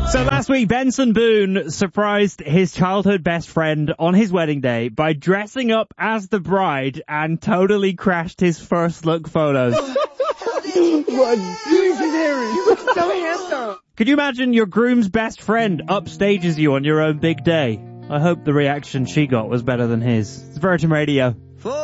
So last week, Benson Boone surprised his childhood best friend on his wedding day by dressing up as the bride and totally crashed his first look photos. You look so handsome. Could you imagine your groom's best friend upstages you on your own big day? I hope the reaction she got was better than his. It's Virgin Radio.